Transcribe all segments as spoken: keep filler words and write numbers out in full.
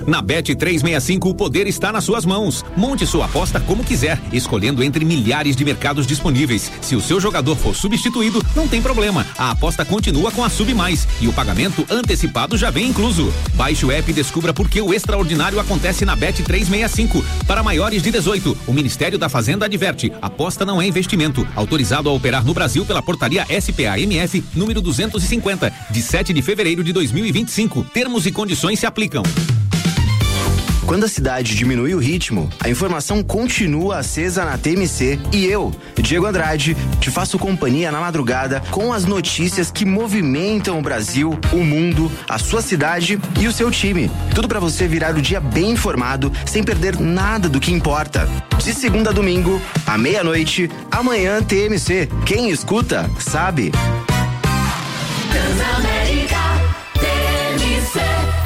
Na Bet trezentos e sessenta e cinco, o poder está nas suas mãos. Monte sua aposta como quiser, escolhendo entre milhares de mercados disponíveis. Se o seu jogador for substituído, não tem problema. A aposta continua com a Sub Mais e o pagamento antecipado já vem incluso. Baixe o app e descubra por que o extraordinário acontece na Bet trezentos e sessenta e cinco. Para maiores de dezoito, o Ministério da Fazenda adverte: aposta não é investimento. Autorizado a operar no Brasil pela portaria S P A M F número duzentos e cinquenta, de sete de fevereiro de dois mil e vinte e cinco. Termos e condições se aplicam. Quando a cidade diminui o ritmo, a informação continua acesa na T M C e eu, Diego Andrade, te faço companhia na madrugada com as notícias que movimentam o Brasil, o mundo, a sua cidade e o seu time. Tudo para você virar o dia bem informado, sem perder nada do que importa. De segunda a domingo, à meia-noite, amanhã T M C. Quem escuta, sabe. Transamérica, T M C.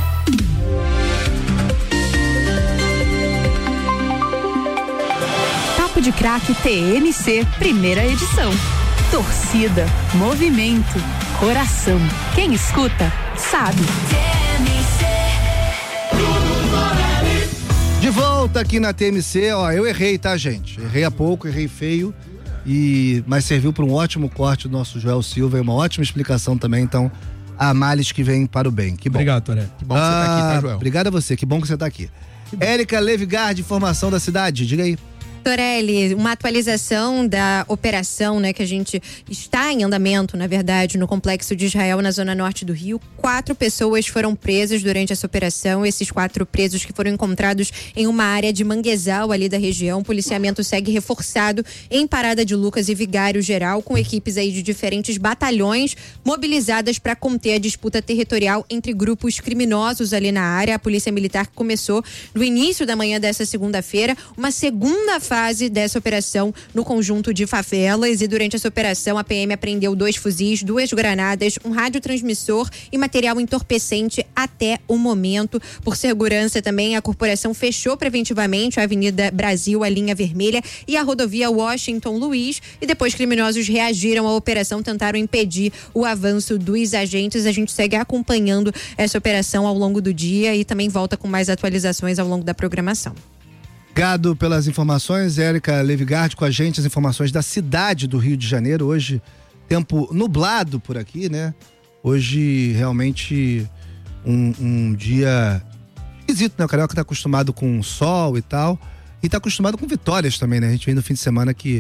De Craque T M C, primeira edição. Torcida, movimento, coração. Quem escuta, sabe. De volta aqui na T M C, ó, eu errei, tá, gente? Errei há pouco, errei feio, e mas serviu para um ótimo corte do nosso Joel Silva e uma ótima explicação também, então, a males que vem para o bem. Que bom. Obrigado, Toré. Que bom que ah, você tá aqui, tá, Joel? Obrigado a você, que bom que você tá aqui. Érica Levigard, informação da cidade, diga aí. Torelli, uma atualização da operação, né, que a gente está em andamento, na verdade, no Complexo de Israel, na zona norte do Rio. Quatro pessoas foram presas durante essa operação. Esses quatro presos que foram encontrados em uma área de manguezal ali da região. O policiamento segue reforçado em Parada de Lucas e Vigário Geral, com equipes aí de diferentes batalhões mobilizadas para conter a disputa territorial entre grupos criminosos ali na área. A Polícia Militar começou no início da manhã dessa segunda-feira uma segunda fase fase dessa operação no conjunto de favelas, e durante essa operação a P M apreendeu dois fuzis, duas granadas, um radiotransmissor e material entorpecente até o momento. Por segurança também, a corporação fechou preventivamente a Avenida Brasil, a linha vermelha, e a rodovia Washington Luiz, e depois criminosos reagiram à operação, tentaram impedir o avanço dos agentes. A gente segue acompanhando essa operação ao longo do dia e também volta com mais atualizações ao longo da programação. Obrigado pelas informações, Érica Levigard, com a gente, as informações da cidade do Rio de Janeiro. Hoje, tempo nublado por aqui, né? Hoje, realmente, um, um dia esquisito, né? O carioca tá acostumado com sol e tal, e tá acostumado com vitórias também, né? A gente vem no fim de semana que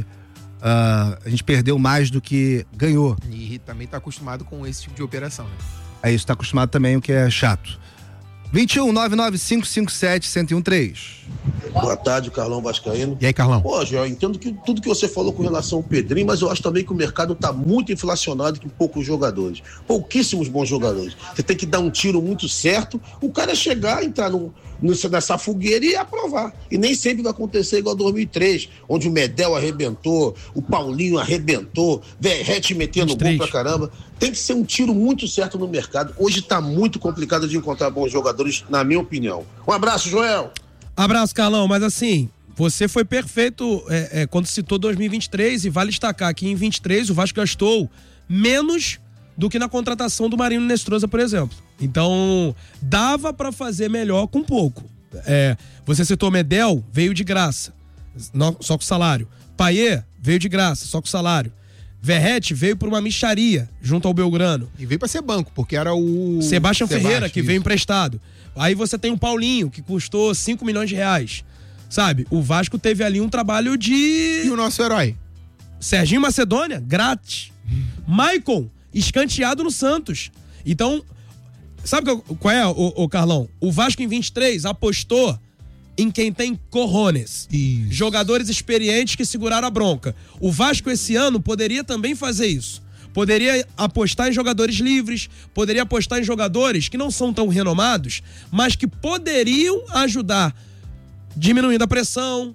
uh, a gente perdeu mais do que ganhou. E também tá acostumado com esse tipo de operação, né? É isso, tá acostumado também, o que é chato. vinte e um, nove nove cinco cinco sete, um zero um três. Boa tarde, Carlão Vascaíno. E aí, Carlão? Pô, Joel, entendo que tudo que você falou com relação ao Pedrinho, mas eu acho também que o mercado está muito inflacionado com poucos jogadores. Pouquíssimos bons jogadores. Você tem que dar um tiro muito certo, o cara chegar, entrar no, nessa fogueira e aprovar. E nem sempre vai acontecer igual dois mil e três, onde o Medel arrebentou, o Paulinho arrebentou, Verrete metendo gol pra caramba. Tem que ser um tiro muito certo no mercado. Hoje tá muito complicado de encontrar bons jogadores, na minha opinião. Um abraço, Joel. Abraço, Carlão. Mas assim, você foi perfeito é, é, quando citou dois mil e vinte e três, e vale destacar que em vinte e três o Vasco gastou menos do que na contratação do Marino Nestroza, por exemplo. Então, dava pra fazer melhor com pouco. É, você citou Medel, veio de graça, só com salário. Payet veio de graça, só com salário. Verrete veio por uma mixaria junto ao Belgrano. E veio pra ser banco, porque era o... Sebastião Ferreira, que isso. veio emprestado. Aí você tem o Paulinho, que custou cinco milhões de reais. Sabe? O Vasco teve ali um trabalho de... E o nosso herói? Serginho Macedônia, grátis. Maicon, escanteado no Santos. Então, sabe qual é, o, o Carlão? O Vasco em vinte e três apostou em quem tem cojones. Isso. Jogadores experientes que seguraram a bronca. O Vasco esse ano poderia também fazer isso. Poderia apostar em jogadores livres, poderia apostar em jogadores que não são tão renomados, mas que poderiam ajudar diminuindo a pressão,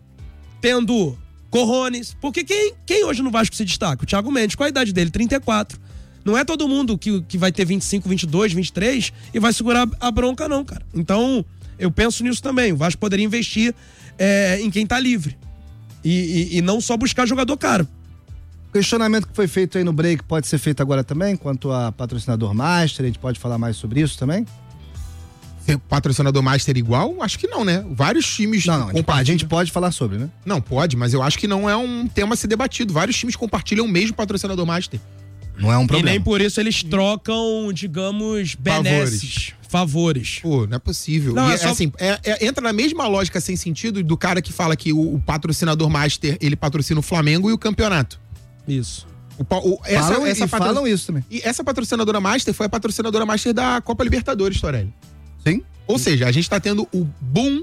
tendo cojones. Porque quem, quem hoje no Vasco se destaca? O Thiago Mendes, qual a idade dele? trinta e quatro. Não é todo mundo que, que vai ter vinte e cinco, vinte e dois, vinte e três e vai segurar a bronca não, cara. Então, eu penso nisso também. O Vasco poderia investir é, em quem tá livre. E, e, e não só buscar jogador caro. O questionamento que foi feito aí no break pode ser feito agora também, quanto a patrocinador master, a gente pode falar mais sobre isso também? ter patrocinador master igual? Acho que não, né? Vários times Não, não, a gente, a compartilham. gente pode falar sobre, né? Não, pode, mas eu acho que não é um tema a ser debatido. Vários times compartilham o mesmo patrocinador master. Não é um E problema. nem por isso eles trocam, digamos, benesses, favores. Pô, não é possível. Não, E é é só- assim, é- é- entra na mesma lógica sem sentido do cara que fala que o, o patrocinador master, ele patrocina o Flamengo e o campeonato. Isso. O, pa- o- essa, falam, essa e patro- falam isso também. E essa patrocinadora master foi a patrocinadora master da Copa Libertadores, Torelli. Sim. Ou seja, a gente tá tendo o boom.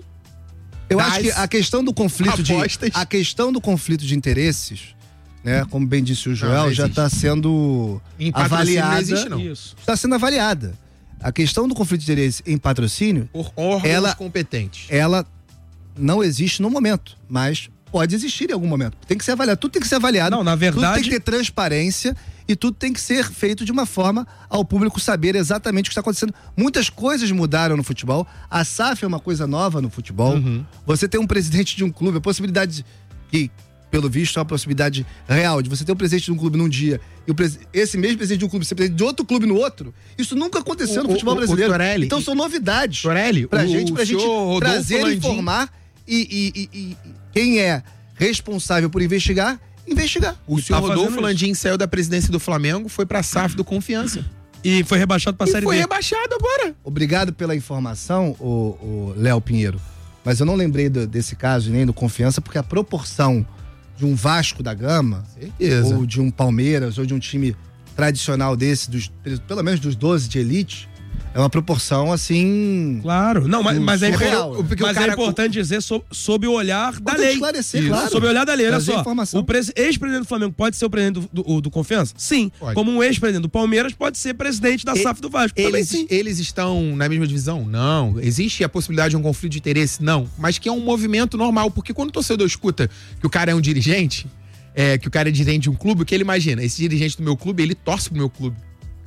Eu das acho que a questão do conflito de apostas. a questão do conflito de interesses, né, como bem disse o Joel, não já existe. está sendo Em patrocínio avaliada. não existe, não. Isso. Está sendo avaliada. A questão do conflito de interesse em patrocínio, Por órgãos Ela- competentes. ela não existe no momento, mas pode existir em algum momento. Tem que ser avaliado, tudo tem que ser avaliado. Não, na Tudo verdade- tem que ter transparência e tudo tem que ser feito de uma forma ao público saber exatamente o que está acontecendo. Muitas coisas mudaram no futebol. A S A F é uma coisa nova no futebol. Uhum. Você tem um presidente de um clube, a possibilidade que, pelo visto, é uma possibilidade real de você ter um presidente de um clube num dia e o pres- esse mesmo presidente de um clube ser presidente de outro clube no outro. Isso nunca aconteceu no O- futebol o- o brasileiro. Torelli, Então e- são novidades Torelli, pra o- gente, pra o gente senhor Rodolfo trazer, Landim- informar e, e- e- e quem é responsável por investigar, investigar. O E senhor tá fazendo Rodolfo isso. Landim saiu da presidência do Flamengo, foi pra S A F do Confiança. E foi rebaixado pra E Série foi B. rebaixado agora. Obrigado pela informação, o, Léo Pinheiro. Mas eu não lembrei do- desse caso nem do Confiança, porque a proporção de um Vasco da Gama, Certeza. ou de um Palmeiras, ou de um time tradicional desse, dos, pelo menos dos doze de elite, é uma proporção assim. Claro. Não, mas, mas é, Surreal. impor- Porque o mas é cara- importante dizer sob, sob o olhar da Importante lei. esclarecer, Isso. claro. Sob o olhar da lei, olha Trazer só. informação. O presi- ex-presidente do Flamengo pode ser o presidente do, do, do Confiança? Sim. Pode. Como um ex-presidente do Palmeiras pode ser presidente da E- S A F do Vasco. Também Eles, sim. eles estão na mesma divisão? Não. Existe a possibilidade de um conflito de interesse? Não. Mas que é um movimento normal. Porque quando o torcedor escuta que o cara é um dirigente, é, que o cara é dirigente de um clube, o que ele imagina? Esse dirigente do meu clube, ele torce pro meu clube.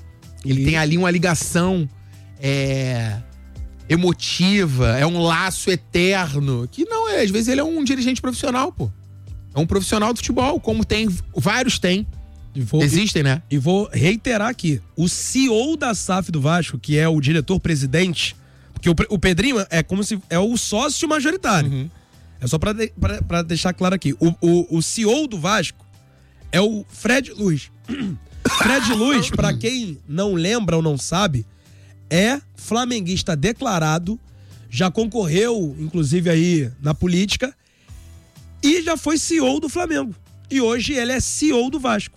Ele E- tem ali uma ligação é, emotiva, é um laço eterno. Que não é, às vezes ele é um dirigente profissional, pô. É um profissional do futebol, como tem, vários têm. E vou, Existem, né? e vou reiterar aqui. O C E O da S A F do Vasco, que é o diretor-presidente, porque o, pre- o Pedrinho é como se é o sócio majoritário. Uhum. É só pra, de- pra- pra deixar claro aqui. O, o, o C E O do Vasco é o Fred Luz. Fred Luz, pra quem não lembra ou não sabe, é flamenguista declarado, já concorreu, inclusive, aí na política, e já foi C E O do Flamengo. E hoje ele é C E O do Vasco.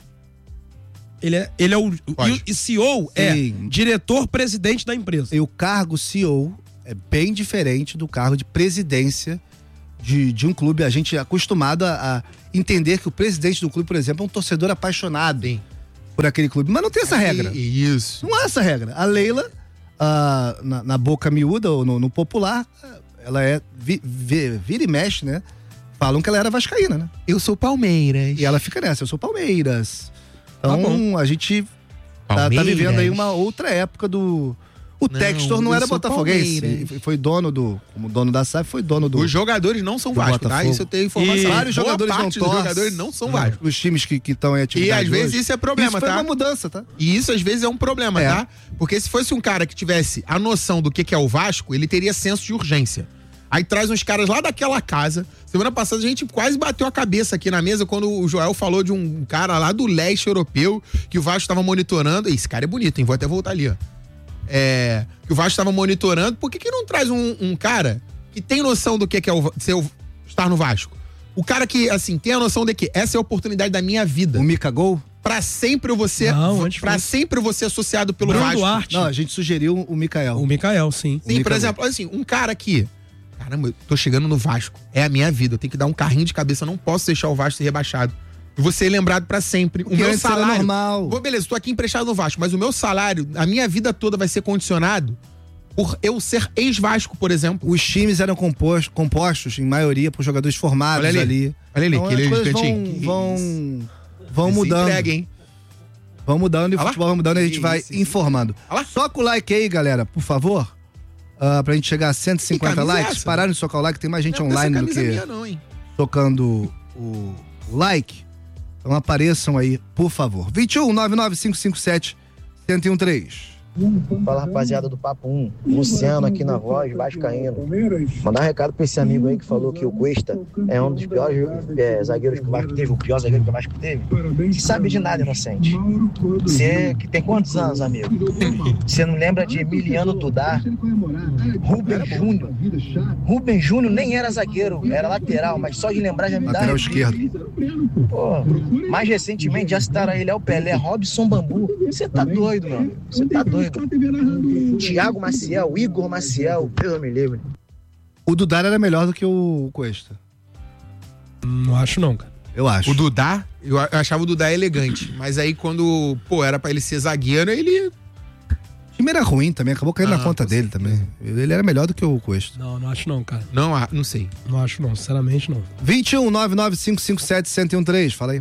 Ele é, ele é o. Pode. E o C E O é Sim. diretor-presidente da empresa. E o cargo C E O é bem diferente do cargo de presidência de, de um clube. A gente é acostumado a, a entender que o presidente do clube, por exemplo, é um torcedor apaixonado Sim. por aquele clube. Mas não tem essa regra. E- Isso. Não há essa regra. A Leila, ah, na, na boca miúda ou no, no popular, ela é. Vi, vi- vira e mexe, né? Falam que ela era vascaína, né? Eu sou Palmeiras. E ela fica nessa, eu sou Palmeiras. Tá Então, a gente tá, tá Palmeiras. vivendo aí uma outra época do. O Não, Textor não eu era sou botafoguense. Palmeiras. Foi- Foi dono do. Como dono da S A F, foi dono do. Os jogadores não são do Vasco, tá? Botafogo. Isso eu tenho informação. E vários Boa jogadores parte não dos torcem. jogadores não são Vasco. Os times que estão em E atividade às vezes hoje. isso é problema, Isso foi tá? uma mudança, tá? E isso às vezes é um problema, É. tá? Porque se fosse um cara que tivesse a noção do que que é o Vasco, ele teria senso de urgência. Aí traz uns caras lá daquela casa. Semana passada a gente quase bateu a cabeça aqui na mesa quando o Joel falou de um cara lá do leste europeu que o Vasco estava monitorando. Esse cara é bonito, hein? Vou até voltar ali, ó. É, que o Vasco estava monitorando. Por que que não traz um, um cara que tem noção do que que é o, ser o- estar no Vasco? O cara que, assim, tem a noção de que essa é a oportunidade da minha vida. O Mica Gol? Pra sempre eu vou ser, Não, antes pra foi- sempre eu vou ser associado pelo Bruno Vasco. Duarte. Não, a gente sugeriu o Micael. O Mikael, sim. Sim, Mica por Gol. exemplo, assim, um cara que, caramba, eu tô chegando no Vasco, é a minha vida, eu tenho que dar um carrinho de cabeça, eu não posso deixar o Vasco ser rebaixado. Eu vou ser lembrado pra sempre. O Que meu antes era salário, normal. Pô, beleza, tô aqui emprestado no Vasco, mas o meu salário, a minha vida toda vai ser condicionado por eu ser ex-Vasco, por exemplo. Os times eram compostos, compostos em maioria, por jogadores formados Olha ali. ali. Olha ali, Então, aquele as coisas cantinho. vão, Que vão, vão Se mudando. entrega, hein? Vão mudando e o Olha lá. futebol vai mudando e a gente Isso, vai isso. informando. Olha lá. Soca o like aí, galera, por favor. Uh, pra gente chegar a cento e cinquenta Que camisa é likes. essa? Pararam de socar o like, tem mais gente Não, online essa do camisa que é minha não, hein? tocando o, o like. Então apareçam aí, por favor. vinte e um, nove nove cinco cinco sete, um zero um três. Fala, rapaziada do Papo um, Luciano aqui na voz, vascaíno. Mandar um recado pra esse amigo aí que falou que o Cuesta é um dos piores é, zagueiros que o Vasco teve, o pior zagueiro que o Vasco teve. Você sabe de nada, inocente. Você que tem quantos anos, amigo? Você não lembra de Emiliano Dudá? Rubem Júnior. Rubem Júnior nem era zagueiro, era lateral, mas só de lembrar já me dá. Lateral esquerdo. Pô, mais recentemente já citaram ele, é o Pelé, Robson Bambu. Você tá doido, meu amigo. Você tá doido. Thiago Maciel, Igor Maciel, Deus me livre. O Dudá era melhor do que o Cuesta. Não acho não, cara. Eu acho. O Dudá, eu achava o Dudá elegante, mas aí quando, pô, era pra ele ser zagueiro, ele... O time era ruim também, acabou caindo Ah, na conta dele também. Ele era melhor do que o Cuesta. Não, não acho não, cara. Não, ah, não sei. Não acho não, sinceramente não. vinte e um, nove nove cinco cinco sete, um zero um três, fala aí.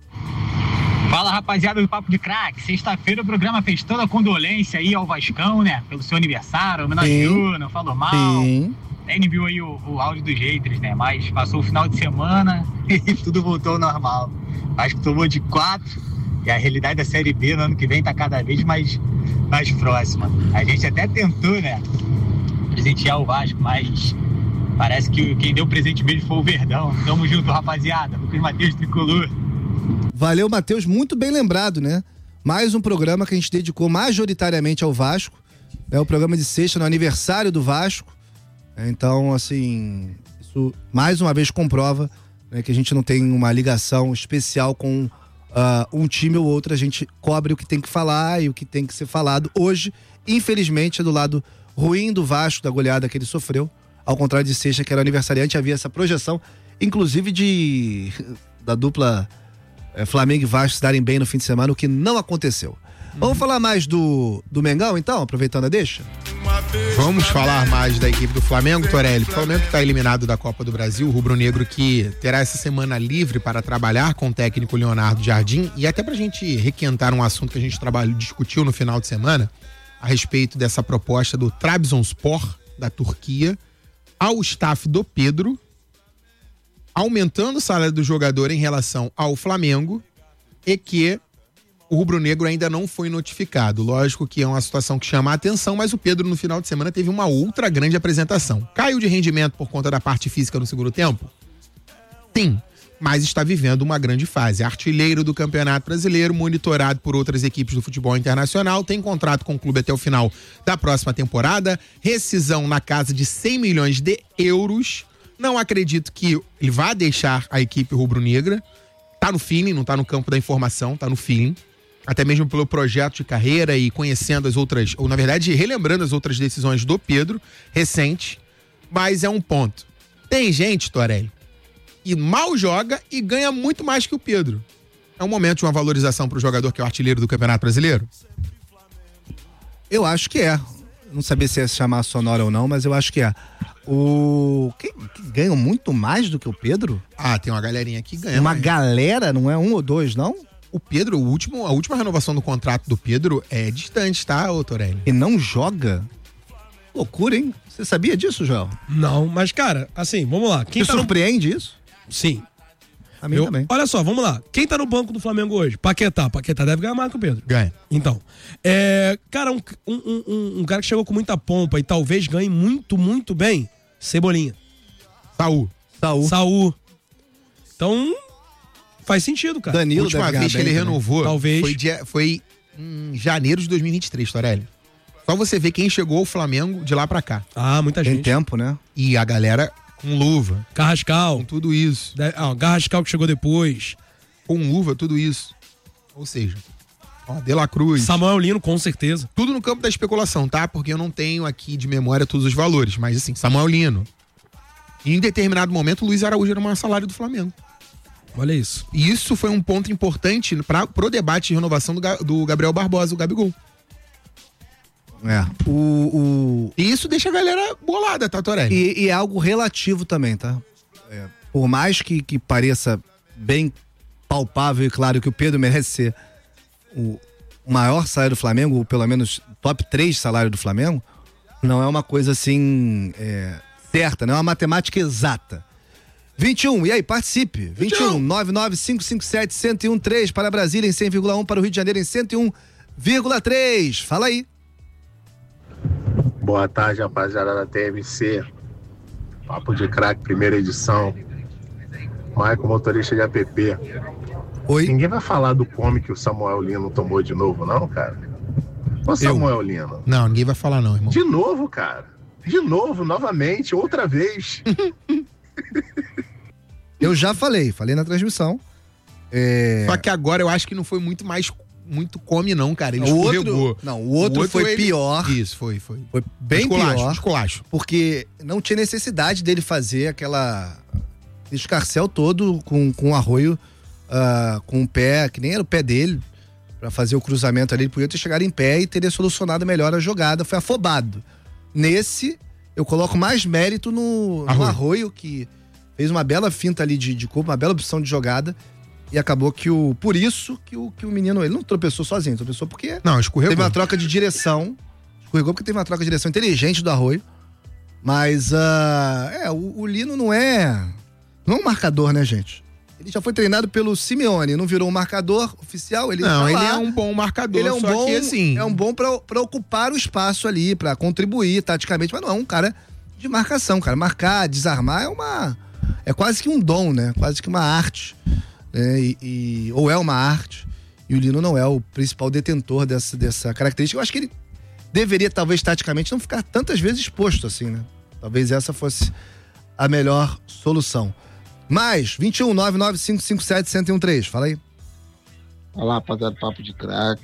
Fala, rapaziada do Papo de Crack. Sexta-feira o programa fez toda a condolência aí ao Vascão, né? Pelo seu aniversário, homenageou, não falou mal. Sim. Nem viu aí o, o áudio dos haters, né? Mas passou o final de semana e tudo voltou ao normal. Vasco tomou de quatro e a realidade da Série B no ano que vem tá cada vez mais, mais próxima. A gente até tentou, né? Presentear o Vasco, mas parece que quem deu presente mesmo foi o Verdão. Tamo junto, rapaziada. Lucas Matheus Tricolor. Valeu, Matheus, muito bem lembrado, né? Mais um programa que a gente dedicou majoritariamente ao Vasco, é o programa de sexta no aniversário do Vasco. Então, assim, isso mais uma vez comprova, né, que a gente não tem uma ligação especial com uh, um time ou outro, a gente cobre o que tem que falar e o que tem que ser falado. Hoje, infelizmente, é do lado ruim do Vasco, da goleada que ele sofreu, ao contrário de sexta, que era aniversariante, havia essa projeção, inclusive de da dupla É, Flamengo e Vasco se darem bem no fim de semana, o que não aconteceu. Uhum. Vamos falar mais do, do Mengão, então, aproveitando a deixa? Vamos falar mais da equipe do Flamengo, Torelli. O Flamengo que está eliminado da Copa do Brasil, o rubro-negro que terá essa semana livre para trabalhar com o técnico Leonardo Jardim, e até para a gente requentar um assunto que a gente trabalhou, discutiu no final de semana, a respeito dessa proposta do Trabzonspor, da Turquia, ao staff do Pedro, aumentando o salário do jogador em relação ao Flamengo, e que o rubro-negro ainda não foi notificado. Lógico que é uma situação que chama a atenção, mas o Pedro no final de semana teve uma outra grande apresentação. Caiu de rendimento por conta da parte física no segundo tempo? Sim, mas está vivendo uma grande fase. Artilheiro do Campeonato Brasileiro, monitorado por outras equipes do futebol internacional, tem contrato com o clube até o final da próxima temporada, rescisão na casa de cem milhões de euros. Não acredito que ele vá deixar a equipe rubro-negra. Tá no feeling, não tá no campo da informação, tá no feeling. Até mesmo pelo projeto de carreira e conhecendo as outras, ou na verdade relembrando as outras decisões do Pedro, recente. Mas é um ponto. Tem gente, Torelli, que mal joga e ganha muito mais que o Pedro. É um momento de uma valorização pro jogador que é o artilheiro do Campeonato Brasileiro? Eu acho que é. Não sabia se ia se chamar sonora ou não, mas eu acho que é. O... Quem, que ganham muito mais do que o Pedro? Ah, tem uma galerinha que ganha. Uma mais. galera, não é um ou dois, não? O Pedro, o último, a última renovação do contrato do Pedro é distante, tá, ô Torelli? E não joga? Loucura, hein? Você sabia disso, João? Não, mas cara, assim, vamos lá. Quem Te tá no... surpreende isso? Sim. A mim Eu... também. Olha só, vamos lá. Quem tá no banco do Flamengo hoje? Paquetá. Paquetá deve ganhar mais que o Pedro. Ganha. Então, é... cara, um, um, um, um cara que chegou com muita pompa e talvez ganhe muito, muito bem, Cebolinha. Saúl. Saúl. Saúl. Então, faz sentido, cara. Danilo, a última vez que ele também. renovou Talvez. Foi, dia, foi em janeiro de dois mil e vinte e três, Torelli. Só você ver quem chegou ao Flamengo de lá pra cá. Ah, muita Tem gente. tempo, né? E a galera com luva. Carrascal. Com tudo isso. Ah, Carrascal que chegou depois. Com luva, tudo isso. Ou seja, ó, De La Cruz. Samuel Lino, com certeza. Tudo no campo da especulação, tá? Porque eu não tenho aqui de memória todos os valores. Mas assim, Samuel Lino. E em determinado momento, o Luiz Araújo era o maior salário do Flamengo. Olha isso. E isso foi um ponto importante para pro debate de renovação do, do Gabriel Barbosa, o Gabigol. É. O, o... E isso deixa a galera bolada, tá, Torelli? E, e é algo relativo também, tá? É, por mais que, que pareça bem palpável e claro que o Pedro merece ser o maior salário do Flamengo, ou pelo menos top três salário do Flamengo, não é uma coisa assim é, certa, não é uma matemática exata. vinte e um, e aí, participe. vinte e um, nove nove cinco cinco sete, um zero um três para Brasília em cem vírgula um, para o Rio de Janeiro em cento e um vírgula três. Fala aí. Boa tarde, rapaziada da T M C. Papo de Crack, primeira edição. Michael, motorista de app. Oi? Ninguém vai falar do come que o Samuel Lino tomou de novo, não, cara? Ô, Samuel Lino. Não, ninguém vai falar não, irmão. De novo, cara. De novo, novamente, outra vez. Eu já falei, falei na transmissão. É... Só que agora eu acho que não foi muito mais, muito come não, cara. Ele o escorregou. outro, não, o outro, o outro foi ele... pior. Isso, foi, foi. Foi bem esculacho, pior. Esculacho. Porque não tinha necessidade dele fazer aquela... escarcel todo com, com o Arroio, uh, com o pé, que nem era o pé dele, pra fazer o cruzamento ali. Ele podia ter chegado em pé e teria solucionado melhor a jogada. Foi afobado. Nesse, eu coloco mais mérito no Arroio, no Arroio que fez uma bela finta ali de, de corpo, uma bela opção de jogada. E acabou que o... Por isso que o, que o menino... Ele não tropeçou sozinho, tropeçou porque... Não, escorregou. Teve uma troca de direção. Escorregou porque teve uma troca de direção inteligente do Arroio. Mas, uh, é, o, o Lino não é... Não é um marcador, né, gente? Ele já foi treinado pelo Simeone, não virou um marcador oficial. Ele não, tá ele lá. é um bom marcador, ele é um só bom, que assim... É um bom pra, pra ocupar o espaço ali, pra contribuir taticamente, mas não é um cara de marcação, cara. Marcar, desarmar é uma... É quase que um dom, né? Quase que uma arte. Né? E, e, ou é uma arte. E o Lino não é o principal detentor dessa, dessa característica. Eu acho que ele deveria, talvez, taticamente, não ficar tantas vezes exposto assim, né? Talvez essa fosse a melhor solução. Mais, vinte e um, nove nove cinco cinco sete, um zero um três. Fala aí. Olá, rapaziada, papo de craque.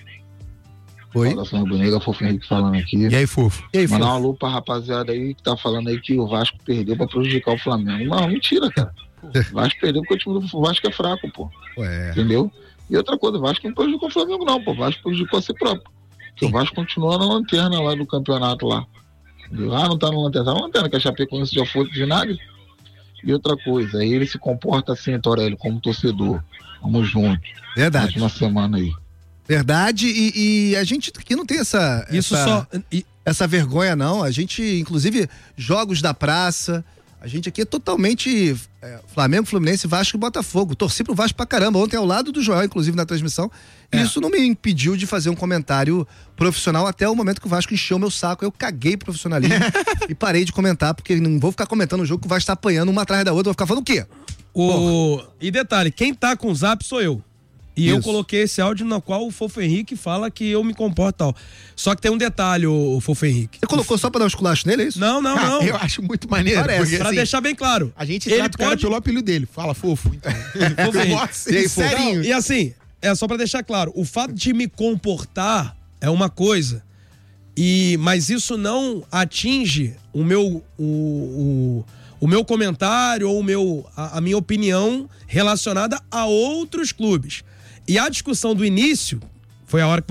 Oi. Saudação Bonega, Fofo Henrique falando aqui. E aí, Fofo? E aí, Mandar Fofo? um alô pra rapaziada aí que tá falando aí que o Vasco perdeu pra prejudicar o Flamengo. Não, mentira, cara. O Vasco perdeu porque o time do Vasco é fraco, pô. Ué. Entendeu? E outra coisa, o Vasco não prejudicou o Flamengo, não, pô. O Vasco prejudicou a si próprio. Porque o Vasco continua na lanterna lá do campeonato lá. Entendeu? Ah, não tá na lanterna, tá na lanterna, que a Chapecoense já foi de nada. E outra coisa, aí ele se comporta assim, Torelli, como torcedor. Vamos juntos. Verdade. Uma semana aí. Verdade, e, e a gente aqui não tem essa... Isso essa, só... Essa vergonha, não. A gente, inclusive, jogos da praça... A gente aqui é totalmente é, Flamengo, Fluminense, Vasco e Botafogo. Torci pro Vasco pra caramba. Ontem ao lado do Joel, inclusive, na transmissão. E é. Isso não me impediu de fazer um comentário profissional até o momento que o Vasco encheu meu saco. Eu caguei profissionalismo e parei de comentar, porque não vou ficar comentando o jogo que o Vasco tá apanhando uma atrás da outra. Vou ficar falando o quê? O... E detalhe, quem tá com o zap sou eu. E Isso. eu coloquei esse áudio no qual o Fofo Henrique fala que eu me comporto tal. Só que tem um detalhe, o, o Fofo Henrique. Você colocou só pra dar um esculacho nele, é isso? Não, não, não. Ah, eu acho muito maneiro. Parece, porque, pra assim, deixar bem claro. A gente ele trata o cara pode... pelo apelido dele. Fala, Fofo. Então. Fofo Henrique. Nossa, e aí, Não, e assim, é só pra deixar claro, o fato de me comportar é uma coisa, e, mas isso não atinge o meu... O, o, o meu comentário ou o meu, a, a minha opinião relacionada a outros clubes. E a discussão do início, foi a hora que